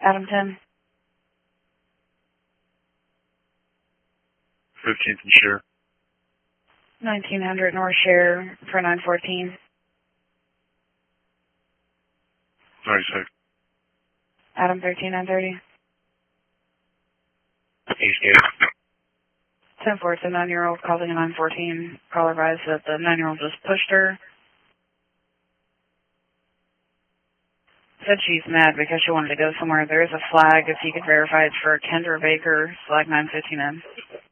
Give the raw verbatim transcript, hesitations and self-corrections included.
Adam ten. fifteenth and Share. nineteen hundred North Share for nine fourteen. ninety-six. Adam thirteen nine thirty. Eastgate. ten four, it's a nine-year-old calling a nine fourteen. Caller advised that the nine-year-old just pushed her. Said she's mad because she wanted to go somewhere. There is a flag. If you could verify it's for Kendra Baker, flag nine fifteen N.